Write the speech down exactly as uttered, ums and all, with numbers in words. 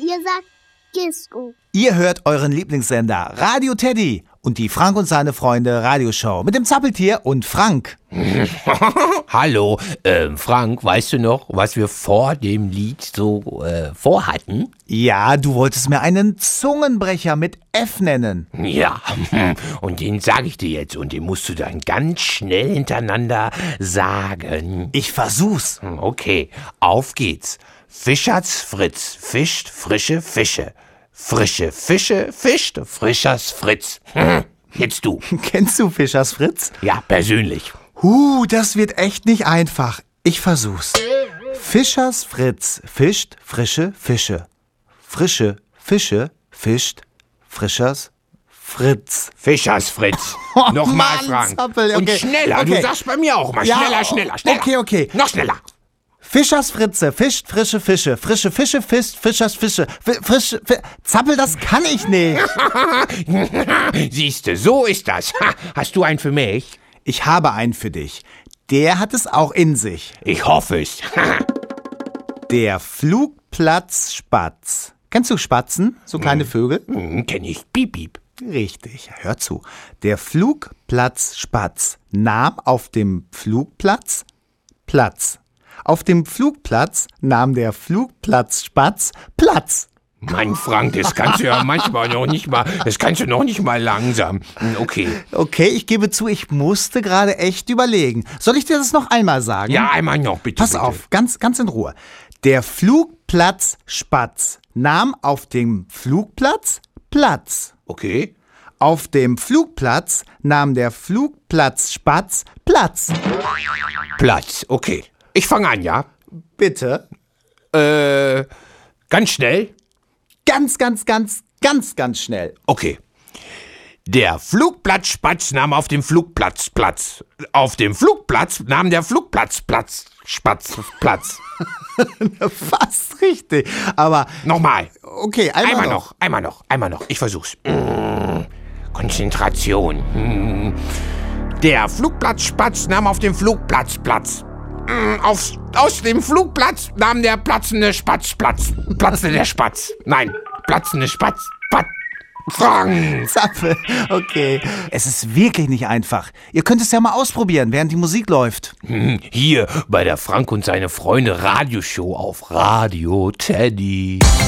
Ihr sagt Disco. Ihr hört euren Lieblingssender Radio Teddy und die Frank und seine Freunde Radioshow mit dem Zappeltier und Frank. Hallo, ähm, Frank, weißt du noch, was wir vor dem Lied so äh, vorhatten? Ja, du wolltest mir einen Zungenbrecher mit F nennen. Ja, und den sage ich dir jetzt und den musst du dann ganz schnell hintereinander sagen. Ich versuch's. Okay, auf geht's. Fischers Fritz fischt frische Fische. Frische Fische fischt Frischers Fritz. Hm, jetzt du. Kennst du Fischers Fritz? Ja, persönlich. Huh, das wird echt nicht einfach. Ich versuch's. Fischers Fritz fischt frische Fische. Frische Fische fischt Frischers Fritz. Fischers Fritz. Oh, Nochmal, Mann, Frank. Zappel, okay. Und schneller. Okay. Du sagst bei mir auch mal Ja, schneller, schneller, schneller. Okay, okay. Noch schneller. Fischers Fritze fischt frische Fische. Frische Fische fischt Fischers Fische. F frische Fi Zappel, das kann ich nicht. Siehste, so ist das. Ha, hast du einen für mich? Ich habe einen für dich. Der hat es auch in sich. Ich hoffe es. Der Flugplatzspatz. Kennst du Spatzen? So kleine Vögel? Hm, kenn ich. Piep, piep. Richtig, hör zu. Der Flugplatzspatz nahm auf dem Flugplatz Platz. Auf dem Flugplatz nahm der Flugplatzspatz Platz. Mann, Frank, das kannst du ja manchmal noch nicht mal, das kannst du noch nicht mal langsam. Hm, Okay. Okay, ich gebe zu, ich musste gerade echt überlegen. Soll ich dir das noch einmal sagen? Ja, einmal noch, bitte. Pass bitte. auf, ganz, ganz in Ruhe. Der Flugplatzspatz nahm auf dem Flugplatz Platz. Okay. Auf dem Flugplatz nahm der Flugplatzspatz Platz. Platz, okay. Ich fange an, ja? Bitte? Äh, ganz schnell? Ganz, ganz, ganz, ganz, ganz schnell. Okay. Der Flugplatzspatz nahm auf dem Flugplatz Platz. Auf dem Flugplatz nahm der Flugplatz Platz. Spatz Platz. Fast richtig. Aber, Nochmal. okay, einmal, Einmal noch. noch, einmal noch, einmal noch. Ich versuch's. Mm, Konzentration. Mm. Der Flugplatzspatz nahm auf dem Flugplatz Platz. Mm, auf, aus dem Flugplatz nahm der platzende Spatz Platz. Platzte der Spatz. Nein, platzende Spatz. Pat Frank. Zappel, okay. Es ist wirklich nicht einfach. Ihr könnt es ja mal ausprobieren, während die Musik läuft. Hm, Hier bei der Frank und seine Freunde Radioshow auf Radio Teddy.